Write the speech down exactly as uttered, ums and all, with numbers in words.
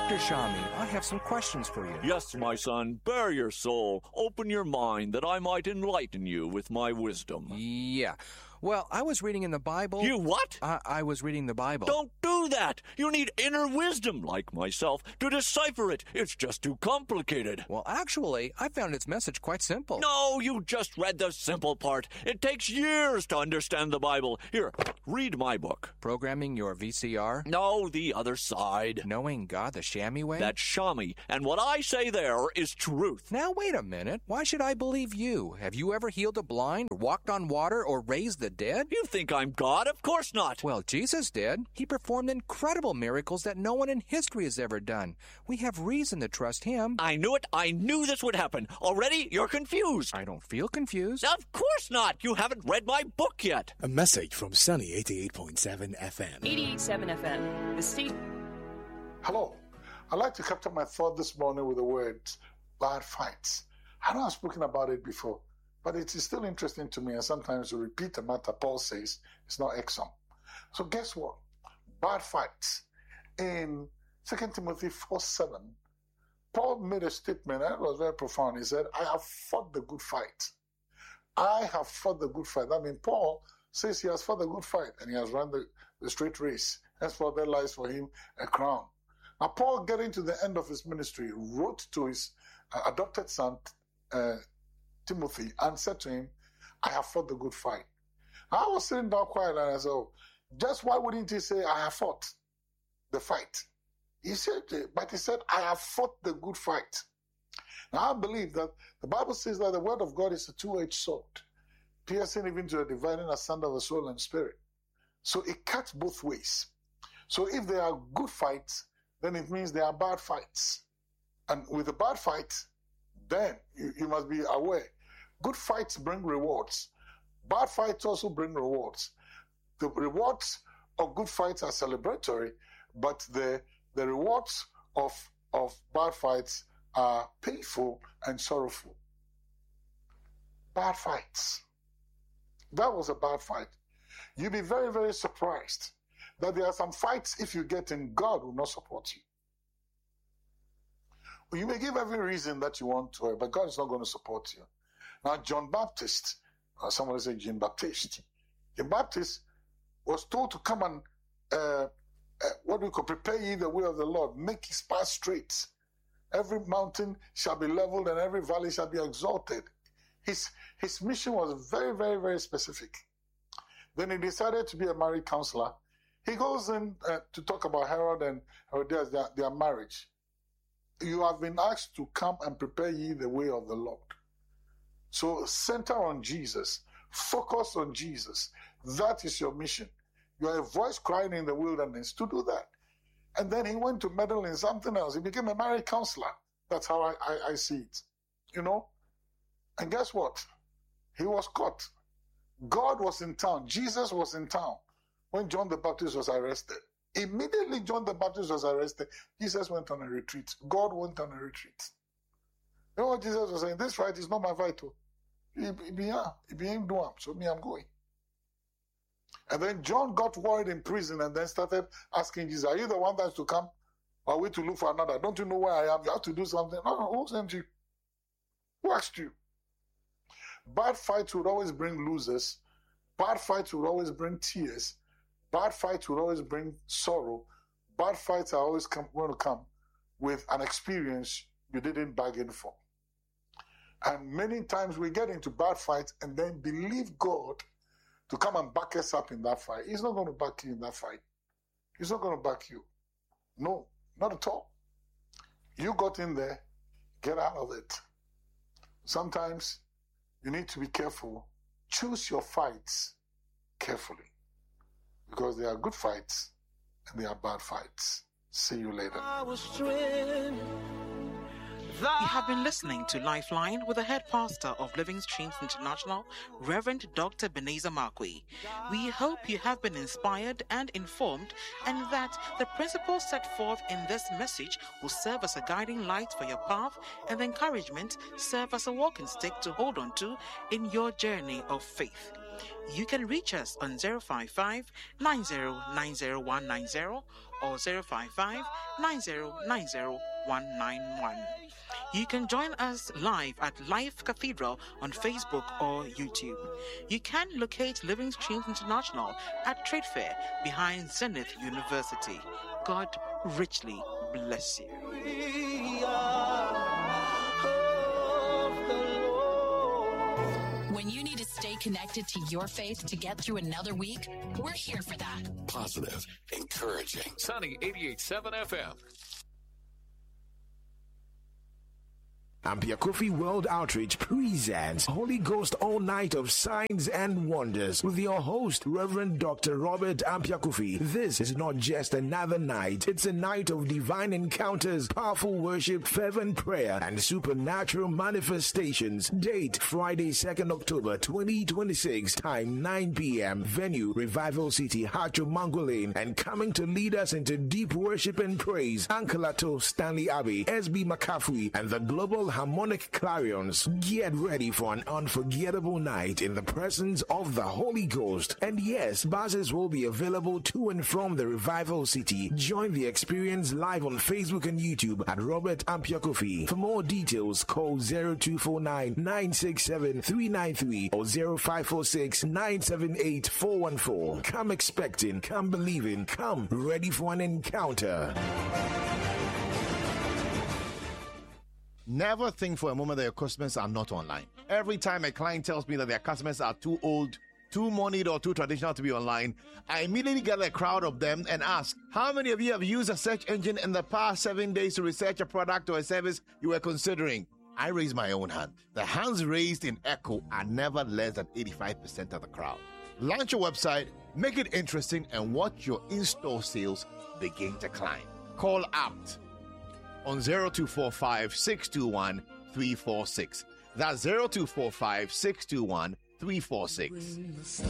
Doctor Shami, I have some questions for you. Yes, my son, bare your soul. Open your mind that I might enlighten you with my wisdom. Yeah. Well, I was reading in the Bible. You what? I, I was reading the Bible. Don't do that. You need inner wisdom, like myself, to decipher it. It's just too complicated. Well, actually, I found its message quite simple. No, you just read the simple part. It takes years to understand the Bible. Here, read my book. Programming your V C R? No, the other side. Knowing God the Shami way? That's Shami, and what I say there is truth. Now, wait a minute. Why should I believe you? Have you ever healed a blind, or walked on water, or raised the dead? You think I'm God? Of course not. Well, Jesus did. He performed incredible miracles that no one in history has ever done. We have reason to trust him. I knew it. I knew this would happen. Already, you're confused. I don't feel confused. Of course not. You haven't read my book yet. A message from Sunny eighty-eight point seven F M. eighty-eight point seven F M. The state. Hello. I'd like to capture my thought this morning with the words, bad fights. I know I've spoken about it before, but it is still interesting to me, and sometimes to repeat the matter Paul says, it's not exum. So guess what? Bad fights. In Second Timothy four seven, Paul made a statement that was very profound. He said, I have fought the good fight. I have fought the good fight. I mean, Paul says he has fought the good fight, and he has run the, the straight race. Henceforth, there lies for him a crown. Now, Paul, getting to the end of his ministry, wrote to his uh, adopted son, uh, Timothy, and said to him, I have fought the good fight. I was sitting down quietly and I said, oh, just why wouldn't he say, I have fought the fight? He said, but he said, I have fought the good fight. Now, I believe that the Bible says that the word of God is a two-edged sword, piercing even to the dividing asunder of the soul and spirit. So it cuts both ways. So if there are good fights, then it means there are bad fights. And with a bad fight, then you, you must be aware. Good fights bring rewards. Bad fights also bring rewards. The rewards of good fights are celebratory, but the, the rewards of, of bad fights are painful and sorrowful. Bad fights. That was a bad fight. You'll be very, very surprised that there are some fights, if you get in, God will not support you. Well, you may give every reason that you want to, but God is not going to support you. Now, John Baptist, or somebody say Jean Baptiste, John Baptist was told to come and, uh, uh, what do we call, prepare ye the way of the Lord, make his path straight. Every mountain shall be leveled and every valley shall be exalted. His, his mission was very, very, very specific. Then he decided to be a married counselor. He goes in uh, to talk about Herod and Herodias, their, their marriage. You have been asked to come and prepare ye the way of the Lord. So center on Jesus. Focus on Jesus. That is your mission. You are a voice crying in the wilderness to do that. And then he went to meddle in something else. He became a married counselor. That's how I, I, I see it. You know? And guess what? He was caught. God was in town. Jesus was in town when John the Baptist was arrested. Immediately John the Baptist was arrested, Jesus went on a retreat. God went on a retreat. You know what Jesus was saying? This fight is not my fight. It be him doing, so me, I'm going. And then John got worried in prison and then started asking Jesus, are you the one that's to come? Or are we to look for another? Don't you know where I am? You have to do something. No, no, who sent you? Who asked you? Bad fights would always bring losers. Bad fights would always bring tears. Bad fights will always bring sorrow. Bad fights are always come, going to come with an experience you didn't bargain for. And many times we get into bad fights and then believe God to come and back us up in that fight. He's not going to back you in that fight. He's not going to back you. No, not at all. You got in there, get out of it. Sometimes you need to be careful. Choose your fights carefully. Because there are good fights and there are bad fights. See you later. You have been listening to Lifeline with the head pastor of Living Streams International, Reverend Doctor Ebenezer Markwei. We hope you have been inspired and informed, and that the principles set forth in this message will serve as a guiding light for your path, and encouragement serve as a walking stick to hold on to in your journey of faith. You can reach us on zero five five, nine zero nine zero one nine zero or zero five five, nine zero nine zero one nine one. You can join us live at Life Cathedral on Facebook or YouTube. You can locate Living Streams International at Trade Fair behind Zenith University. God richly bless you. When you need to stay connected to your faith to get through another week, we're here for that. Positive, encouraging. Sunny eighty-eight point seven F M. Ampia Kofi World Outreach presents Holy Ghost All Night of Signs and Wonders with your host, Reverend Doctor Robert Ampia Kofi. This is not just another night. It's a night of divine encounters, powerful worship, fervent prayer, and supernatural manifestations. Date, Friday, second October twenty twenty-six. Time, nine p.m. Venue, Revival City, Hacho Mango Lane. And coming to lead us into deep worship and praise, Ankalato Stanley Abbey, S B McCaffrey, and the Global Harmonic Clarions. Get ready for an unforgettable night in the presence of the Holy Ghost. And yes, buses will be available to and from the Revival City. Join the experience live on Facebook and YouTube at Robert Ampia Kofi. For more details, call zero two four nine, nine six seven, three nine three or zero five four six, nine seven eight, four one four. Come expecting, come believing, come ready for an encounter. Never think for a moment that your customers are not online. Every time a client tells me that their customers are too old, too moneyed, or too traditional to be online, I immediately gather a crowd of them and ask, how many of you have used a search engine in the past seven days to research a product or a service you were considering? I raise my own hand. The hands raised in echo are never less than eighty-five percent of the crowd. Launch your website, make it interesting, and watch your in-store sales begin to climb. Call APT on zero two four five, six two one, three four six. That's zero two four five, six two one, three four six.